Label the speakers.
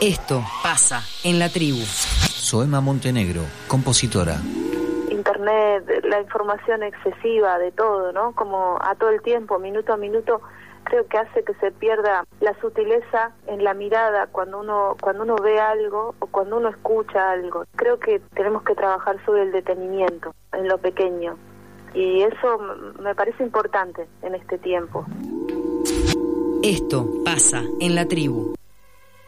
Speaker 1: Esto pasa en la tribu.
Speaker 2: Zoema Montenegro, compositora.
Speaker 3: Internet, la información excesiva de todo, ¿no? Como a todo el tiempo, minuto a minuto, creo que hace que se pierda la sutileza en la mirada cuando uno ve algo o cuando uno escucha algo. Creo que tenemos que trabajar sobre el detenimiento en lo pequeño y eso me parece importante en este tiempo.
Speaker 1: Esto pasa en la tribu.